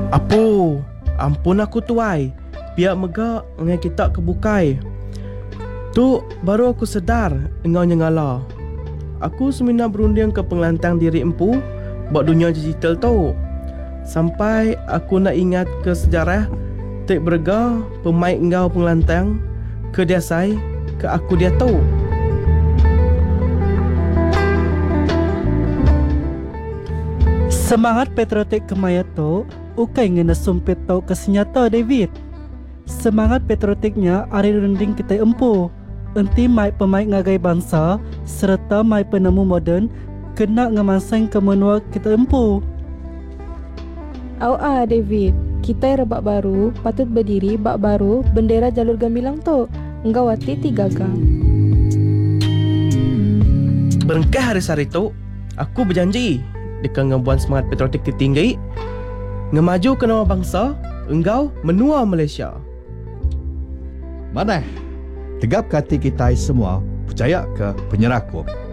Apo, ampun aku tuai. Biar megak ngai kita kebukai. Tu baru aku sedar engau nyengala. Aku semina berunding ke pengelantang diri empu buat dunia digital tu. Sampai aku nak ingat ke sejarah tek berga pemain engau pengelantang ke dia sai ke aku dia tu. Semangat patriotik kemaya tu ukai ngena sumpit tau ke senyata David. Semangat patriotiknya ari runding kita empu. Enti mai pemain ngagai bangsa serta mai penemu moden kena ngemansang ke menua kita empu. David, kita rebak baru patut berdiri bak baru bendera jalur gamilang tu. Engkau wati 3 gang. Berengkah hari sari tu, aku berjanji dekat ngebuan semangat patriotik tertinggi ngemaju ke nama bangsa engkau menua Malaysia. Mana? Tegap hati kita semua percaya ke penyeraku.